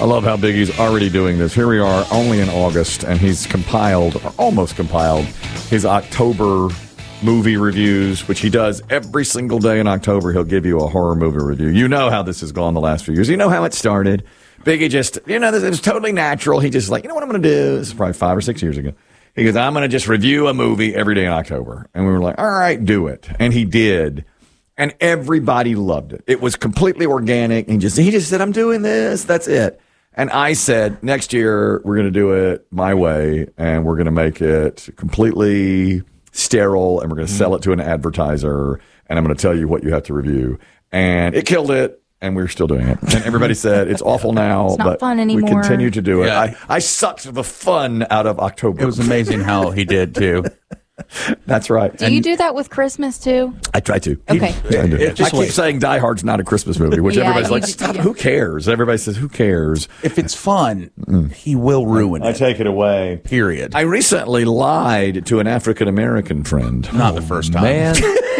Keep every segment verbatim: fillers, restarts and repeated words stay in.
I love how Biggie's already doing this. Here we are, only in August, and he's compiled, or almost compiled, his October movie reviews, which he does every single day in October. He'll give you a horror movie review. You know how this has gone the last few years. You know how it started. Biggie just, you know, it was totally natural. He just like, you know what I'm going to do? This is probably five or six years ago. He goes, I'm going to just review a movie every day in October. And we were like, all right, do it. And he did. And everybody loved it. It was completely organic. He just, he just said, I'm doing this. That's it. And I said, next year, we're going to do it my way, and we're going to make it completely sterile, and we're going to sell it to an advertiser, and I'm going to tell you what you have to review. And it killed it, and we're still doing it. And everybody said, it's awful now, it's not but fun anymore. We continue to do it. Yeah. I, I sucked the fun out of October. It was amazing how he did, too. That's right. Do And you do that with Christmas, too? I try to. Okay. I, do. It- just I keep wait. saying Die Hard's not a Christmas movie, which Yeah, everybody's you like, do- stop, yeah. who cares? Everybody says, who cares? If it's fun, he will ruin I it. take it away. Period. I recently lied to an African-American friend. Not the first time. Man.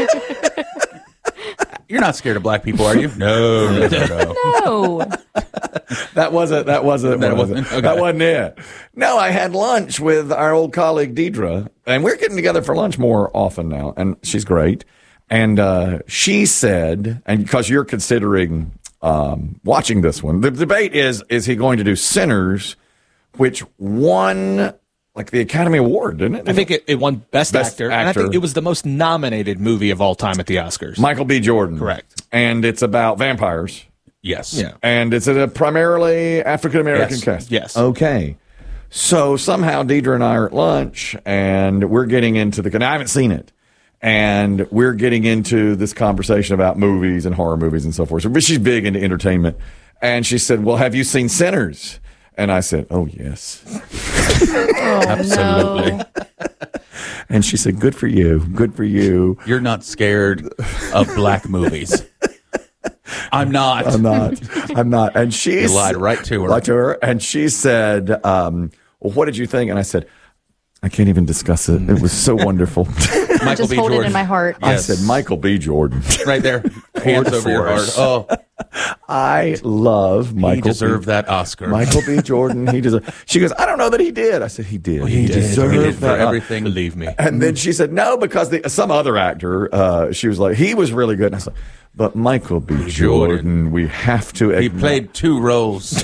You're not scared of black people, are you? No, no, no, no. No. That wasn't, that wasn't, That that wasn't, wasn't- okay. that wasn't it. No, I had lunch with our old colleague Deidre, and we're getting together for lunch more often now, and she's great. And uh, she said, and because you're considering um, watching this one, the debate is, is he going to do Sinners, which won like the Academy Award, didn't it? I think it, it won Best, Best actor, and I Actor. think it was the most nominated movie of all time at the Oscars. Michael B. Jordan. Correct. And it's about vampires. Yes. Yeah. And it's a primarily African-American Yes. cast. Yes. Okay. So somehow Deidre and I are at lunch, and we're getting into the, and I haven't seen it, and we're getting into this conversation about movies and horror movies and so forth. So, but she's big into entertainment. And she said, well, have you seen Sinners? And I said, oh, yes. Oh, Absolutely. no. And she said, good for you. Good for you. You're not scared of black movies. I'm not. I'm not. I'm not. And she You lied right to her. Lied to her. And she said, um, well, what did you think? And I said, I can't even discuss it. It was so wonderful. I just B. hold it Jordan. in my heart. I Yes. said, Michael B. Jordan. Right there. Hands over your heart. force. Oh, I love Michael. he deserved B. that Oscar. Michael B. Jordan. He deserved. She goes, I don't know that he did. I said, he did. he did. deserved He did for that. everything. Believe me. And then she said, no, because the, some other actor, uh, she was like, he was really good. And I was like, but Michael B. Jordan, Jordan. we have to. He acknow- played two roles.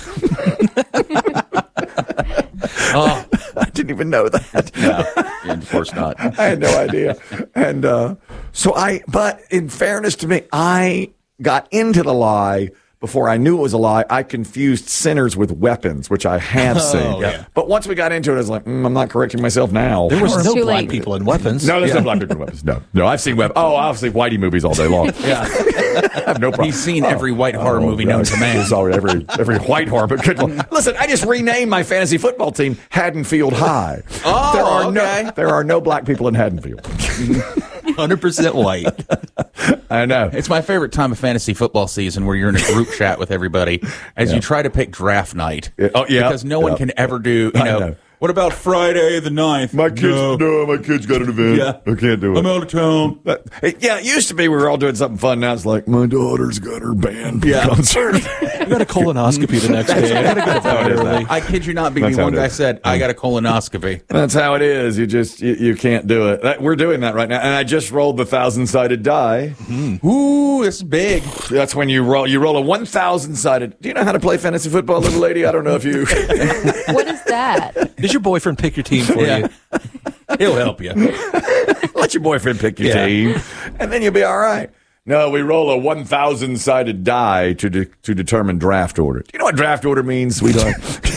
Oh, I didn't even know that. no, of course not. I had no idea. And uh, so I, but in fairness to me, I got into the lie before I knew it was a lie. I confused Sinners with Weapons, which I have seen. yeah. But once we got into it, I was like, mm, I'm not correcting myself now. There was It's no too black late. people in Weapons. no, there's no black people in Weapons. No, no, I've seen Weapons. Oh, I've seen Whitey movies all day long. Yeah. I have no problem. He's seen every white horror Oh, movie yeah, known to man. he's already every every white horror. But good Lord. Listen, I just renamed my fantasy football team Haddonfield High. Oh, there are okay. no there are no black people in Haddonfield. one hundred percent white. I know. It's my favorite time of fantasy football season where you're in a group chat with everybody as you try to pick draft night. Yeah. Oh, yeah. Because no one Yeah. can ever do, you I know, know. what about Friday the ninth? My kids, No. no, my kids got an event. Yeah. I can't do it. I'm out of town. But, it- yeah, it used to be we were all doing something fun. Now it's like my daughter's got her band Yeah. concert. I got a colonoscopy the next day. I got to get how that it is early. I kid you not, That's B B. how One it guy is. said, I got a colonoscopy. That's how it is. You just you, you can't do it. That, we're doing that right now, and I just rolled the thousand sided die. Ooh, it's big. That's when you roll. You roll a one thousand sided. Do you know how to play fantasy football, little lady? I don't know if you. What is that? Did your boyfriend pick your team for Yeah. you? He'll help you. Let your boyfriend pick your Yeah. team, and then you'll be all right. No, we roll a one thousand sided die to de- to determine draft order. Do you know what draft order means, sweetheart?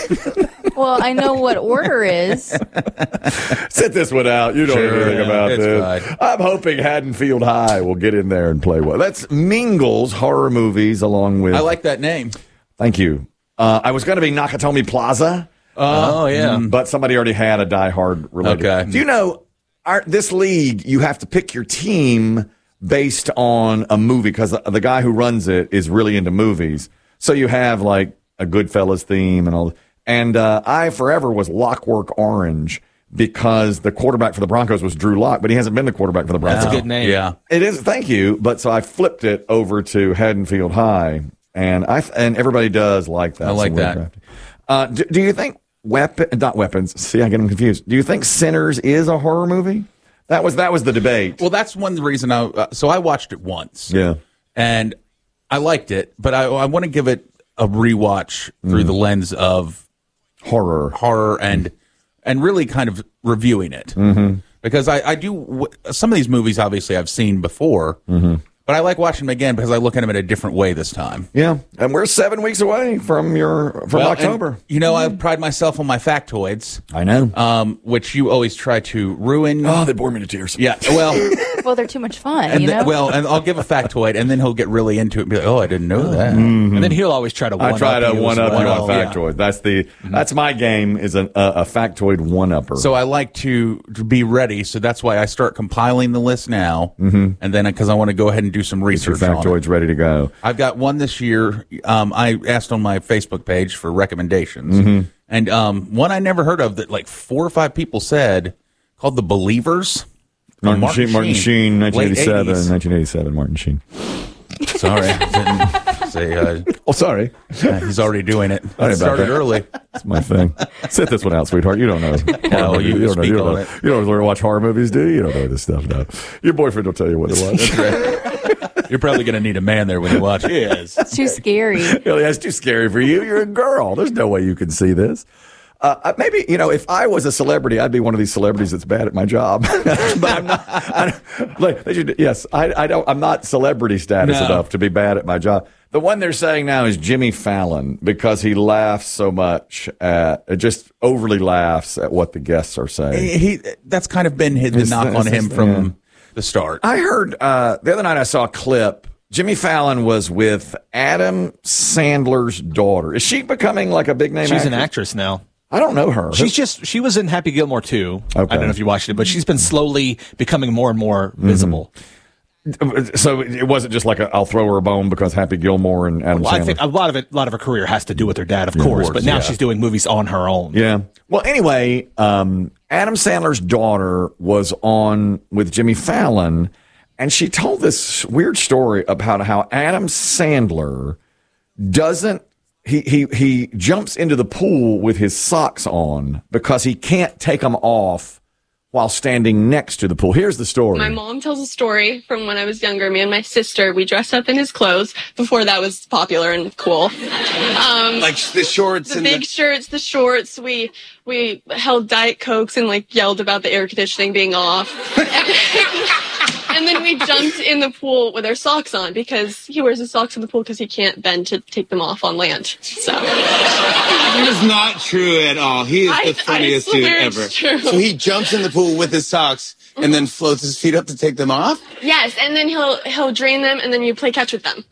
Well, I know what order is. Sit this one out. You don't know Sure, anything yeah, about it's this. fine. I'm hoping Haddonfield High will get in there and play well. That's Mingles horror movies, along with. I like that name. Thank you. Uh, I was going to be Nakatomi Plaza. Oh, yeah. But somebody already had a Die Hard related. Okay. Do you know our, this league? You have to pick your team based on a movie because the, the guy who runs it is really into movies. So you have like a Goodfellas theme and all. And uh, I forever was Lockwork Orange because the quarterback for the Broncos was Drew Lock, but he hasn't been the quarterback for the Broncos. That's a good name. Yeah. It is. Thank you. But so I flipped it over to Haddonfield High. and I and everybody does like that. I like Some that. weird crafty. Uh, do, do you think weapon, not weapons? See, I get them confused. Do you think Sinners is a horror movie? That was that was the debate. Well, that's one reason I. Uh, so I watched it once. Yeah. And I liked it, but I, I want to give it a rewatch through Mm. the lens of horror, horror, and and really kind of reviewing it Mm-hmm. because I, I do w- some of these movies. Obviously, I've seen before, Mm-hmm. but I like watching them again because I look at them in a different way this time. Yeah, and we're seven weeks away from your from Well, October. and, you know, I pride myself on my factoids. I know. Um, which you always try to ruin. Oh, they bore me to tears. Yeah, well, Well, they're too much fun, and you th- know? well, and I'll give a factoid, and then he'll get really into it and be like, "Oh, I didn't know that." And then he'll always try to one I try to you one as up you well. on factoid. That's the that's my game is an, a, a factoid one upper. So I like to, to be ready. So that's why I start compiling the list now, mm-hmm. and then because I want to go ahead and do some your research on it. factoid's ready to go. I've got one this year. Um, I asked on my Facebook page for recommendations, Mm-hmm. and um, one I never heard of that like four or five people said called The Believers. Martin, Martin Sheen, Martin Sheen, Sheen, nineteen eighty-seven, late eighties. nineteen eighty-seven, Martin Sheen. Sorry, I didn't say uh, Oh, sorry. he's already doing it. Sorry It about started that. early. That's my thing. Sit this one out, sweetheart. You don't know. No, you don't know. speak You don't on know. it. You don't learn to watch horror movies, do you? You don't know this stuff now. Your boyfriend will tell you what to watch. That's right. You're probably going to need a man there when you watch it. Yes. It's too scary. Really, that's too scary for you. You're a girl. There's no way you can see this. Uh, maybe, you know, if I was a celebrity, I'd be one of these celebrities that's bad at my job. But I'm not. I, like, they should, yes, I, I don't. I'm not celebrity status No. enough to be bad at my job. The one they're saying now is Jimmy Fallon because he laughs so much at, just overly laughs at what the guests are saying. He that's kind of been his, the It's- knock it's on just- him from yeah. the start. I heard uh, the other night I saw a clip. Jimmy Fallon was with Adam Sandler's daughter. Is she becoming like a big name? She's an actress? actress now. I don't know her. She's just she was in Happy Gilmore too. Okay. I don't know if you watched it, but she's been slowly becoming more and more visible. So it wasn't just like a, I'll throw her a bone because Happy Gilmore and Adam Well, I Sandler. think a lot of it, a lot of her career has to do with her dad, of course. course, But now yeah. she's doing movies on her own. Yeah. Well, anyway, um, Adam Sandler's daughter was on with Jimmy Fallon, and she told this weird story about how Adam Sandler doesn't. He, he he jumps into the pool with his socks on because he can't take them off while standing next to the pool. Here's the story. My mom tells a story from when I was younger. Me and my sister, we dressed up in his clothes before that was popular and cool. Um, Like the shorts the and big the... shirts, the shorts. We we held Diet Cokes and like yelled about the air conditioning being off. And then we jumped in the pool with our socks on because he wears his socks in the pool because he can't bend to take them off on land. So That is not true at all. He is I- the funniest I dude swear ever. it's true. So he jumps in the pool with his socks and then floats his feet up to take them off? yes, and then he'll he'll drain them and then you play catch with them.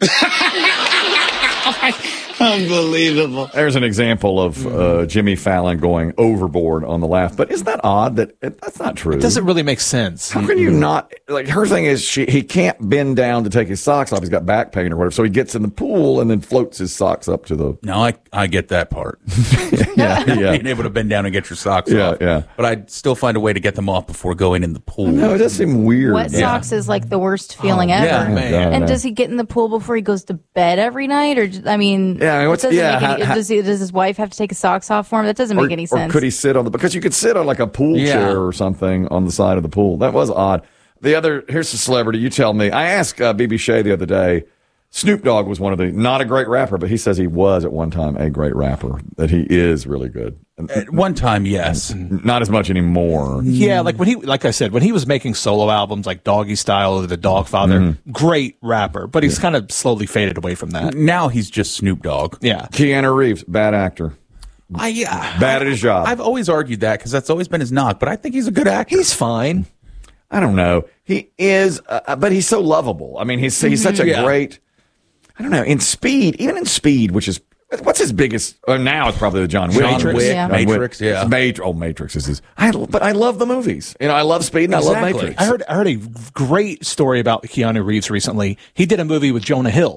Unbelievable. There's an example of uh, Jimmy Fallon going overboard on the laugh. But isn't that odd? That it, that's not true. It doesn't really make sense. How can you not like her thing is she he can't bend down to take his socks off. He's got back pain or whatever. So he gets in the pool and then floats his socks up to the No, I I get that part. yeah yeah. Being able to bend down and get your socks Yeah, off. yeah. But I'd still find a way to get them off before going in the pool. No, it does seem weird. Wet socks is like the worst feeling ever. yeah, man. God, And no. does he get in the pool before he goes to bed every night, or j- I mean, Yeah, I mean, what's- it doesn't yeah, make any, how- how- does, he, does his wife have to take his socks off for him? That doesn't make or, any or sense. could he sit on the because you could sit on like a pool Yeah. chair or something on the side of the pool. That was odd. The other here's the celebrity. You tell me. I asked uh, B B Shea the other day. Snoop Dogg was one of the not a great rapper, but he says he was at one time a great rapper. That he is really good. And At one time, yes. not as much anymore. Yeah, like when he, like I said, when he was making solo albums like Doggy Style or The Dogfather, Mm-hmm. great rapper, but he's kind of slowly faded away from that. Now he's just Snoop Dogg. Yeah. Keanu Reeves, bad actor, I, uh, bad at his job. I've always argued that because that's always been his knock, but I think he's a good actor. He's fine. I don't know. He is, uh, but he's so lovable. I mean, he's he's such a Yeah. great. I don't know. In Speed, even in Speed, which is what's his biggest? Uh, now it's probably the John Wick. John Wick, Yeah. Matrix, yeah. Matri- oh, Matrix is his. I but I love the movies. You know, I love Speed and I love Exactly. Matrix. I heard I heard a great story about Keanu Reeves recently. He did a movie with Jonah Hill,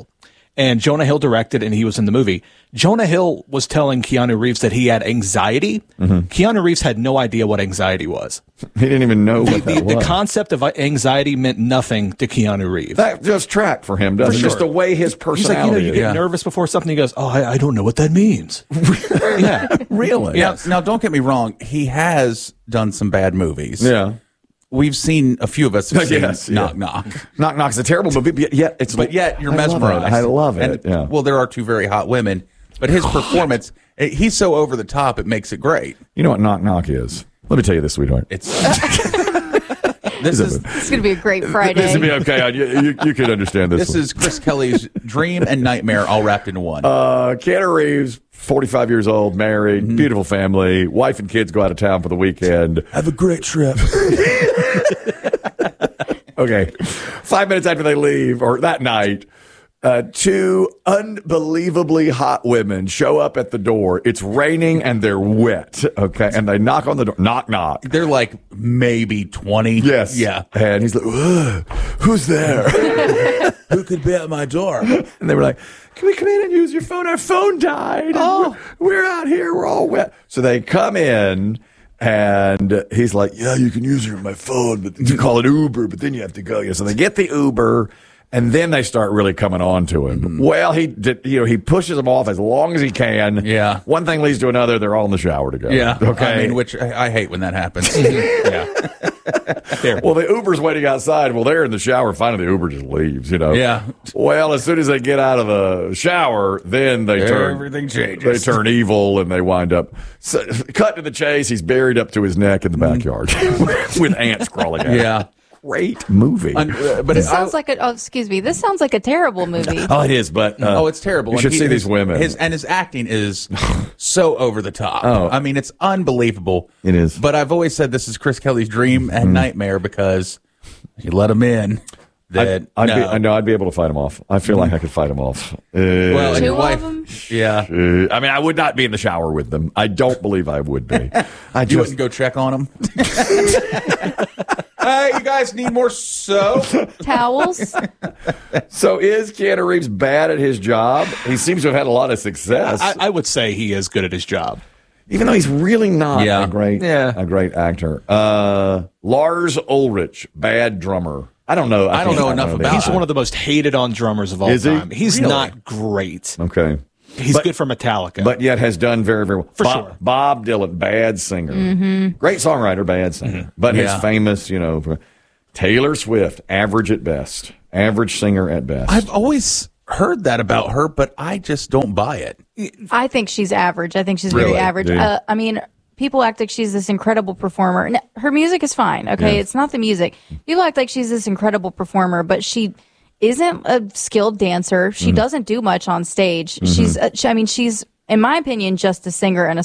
and Jonah Hill directed, and he was in the movie. Jonah Hill was telling Keanu Reeves that he had anxiety. Mm-hmm. Keanu Reeves had no idea what anxiety was. He didn't even know what the, that the was. concept of anxiety meant nothing to Keanu Reeves. That just tracked for him, doesn't it? For Just sure. the way his He's like, personality you know, you is. get Yeah. nervous before something. He goes, oh, I, I don't know what that means. yeah. Really? Yeah. Now, don't get me wrong. He has done some bad movies. Yeah. We've seen a few of us have seen Yes, yeah. Knock Knock. Knock Knock's a terrible movie, but yet it's But yet you're I love it. mesmerized. I love it. And, yeah. Well, there are two very hot women, but his performance, eh, he's so over the top, it makes it great. You know what Knock Knock is? Let me tell you this, sweetheart. It's this is It's going to be a great Friday. This would be okay. You, you, you could understand this. this one. is Chris Kelly's dream and nightmare all wrapped into one. Uh, Keanu Reeves, forty-five years old, married, Mm-hmm. beautiful family. Wife and kids go out of town for the weekend. Have a great trip. Okay. Five minutes after they leave, or that night, uh, two unbelievably hot women show up at the door. It's raining and they're wet. Okay. And they knock on the door. Knock, knock. They're like maybe twenty. Yes. Yeah. And he's like, "Ugh, who's there?" Who could be at my door? And they were like, "Can we come in and use your phone? Our phone died. Oh, we're, we're out here. We're all wet." So they come in, and he's like, "Yeah, you can use your my phone, but you call it Uber, but then you have to go." Yeah, so they get the Uber, and then they start really coming on to him. Mm-hmm. Well, he did, you know, he pushes them off as long as he can. Yeah. One thing leads to another. They're all in the shower together. Yeah. Okay. I mean, which I, I hate when that happens. yeah. Well, the Uber's waiting outside. Well, they're in the shower. Finally, the Uber just leaves, you know. Yeah. Well, as soon as they get out of the shower, then they turn. Everything changes. They turn evil and they wind up. So, cut to the chase. He's buried up to his neck in the backyard with ants crawling out. Yeah. Great movie. Un- uh, but This it, sounds I, like a. Oh, excuse me. This sounds like a terrible movie. Oh, it is, but uh, oh, it's terrible. You And should he- see his- these women. His and his acting is so over the top. Oh. I mean, it's unbelievable. It is. But I've always said this is Chris Kelly's dream and nightmare because you let him in. That I'd, I'd no. be, I know I'd be able to fight him off. I feel like I could fight him off. Uh, Well, and Two your of wife. them? Yeah. uh, I mean, I would not be in the shower with them. I don't believe I would be. I You just wouldn't go check on him. Hey, you guys need more soap? Towels. So is Keanu Reeves bad at his job? He seems to have had a lot of success, I, I would say he is good at his job. even though he's really not Yeah. a great, Yeah. a great actor. Uh, Lars Ulrich, bad drummer. I don't know. I don't can't- know enough the about He's name. one of the most hated on drummers of all Is he? time. He's Really? not great. Okay, He's But- good for Metallica. but yet has done very, very well. For Bob, sure. Bob Dylan, bad singer, great songwriter, bad singer, but Yeah. his famous, you know, for- Taylor Swift, average at best, average singer at best. I've always heard that about her, but I just don't buy it. I think she's average. I think she's Really? very average. Do you? Uh, I mean, people act like she's this incredible performer. And her music is fine. Okay, Yeah. it's not the music. People act like she's this incredible performer, but she isn't a skilled dancer. She doesn't do much on stage. She's, uh, she, I mean, she's, in my opinion, just a singer and a